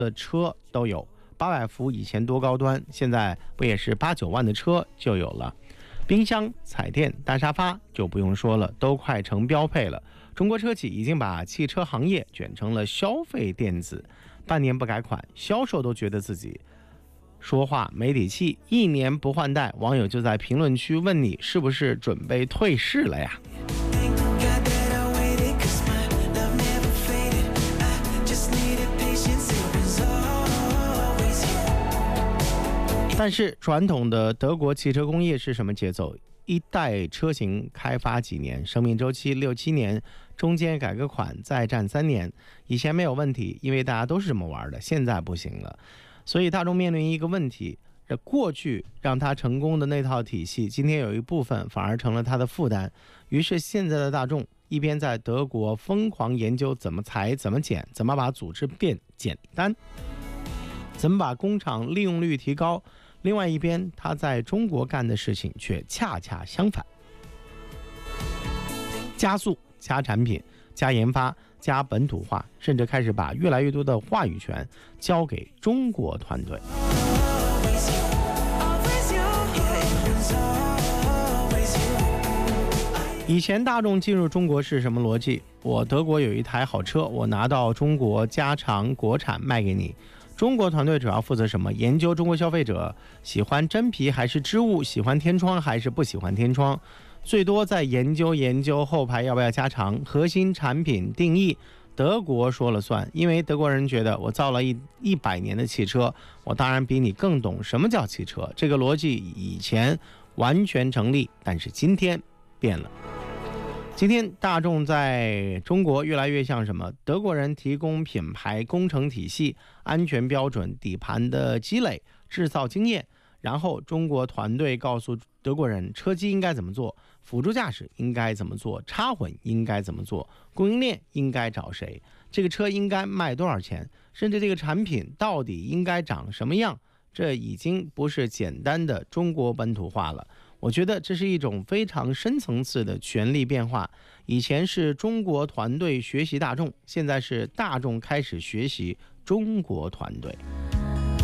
的车都有，800伏以前多高端，现在不也是8、9万的车就有了。冰箱、彩电、大沙发就不用说了，都快成标配了。中国车企已经把汽车行业卷成了消费电子，半年不改款，销售都觉得自己说话没底气，1年不换代，网友就在评论区问你是不是准备退市了呀？但是传统的德国汽车工业是什么节奏？一代车型开发几年，生命周期6、7年，中间改个款再战3年。以前没有问题，因为大家都是这么玩的，现在不行了。所以大众面临一个问题，过去让他成功的那套体系，今天有一部分反而成了他的负担。于是现在的大众一边在德国疯狂研究怎么裁、怎么减、怎么把组织变简单，怎么把工厂利用率提高，另外一边他在中国干的事情却恰恰相反，加速、加产品、加研发、加本土化，甚至开始把越来越多的话语权交给中国团队。以前大众进入中国是什么逻辑？我德国有一台好车，我拿到中国加长国产卖给你。中国团队主要负责什么？研究中国消费者喜欢真皮还是织物，喜欢天窗还是不喜欢天窗，最多再研究后排要不要加长，核心产品定义德国说了算，因为德国人觉得我造了100年的汽车，我当然比你更懂什么叫汽车。这个逻辑以前完全成立，但是今天变了。今天大众在中国越来越像什么？德国人提供品牌工程体系、安全标准、底盘的积累、制造经验，然后中国团队告诉德国人车机应该怎么做，辅助驾驶应该怎么做，插混应该怎么做，供应链应该找谁，这个车应该卖多少钱，甚至这个产品到底应该长什么样，这已经不是简单的中国本土化了。我觉得这是一种非常深层次的权力变化。以前是中国团队学习大众，现在是大众开始学习中国团队。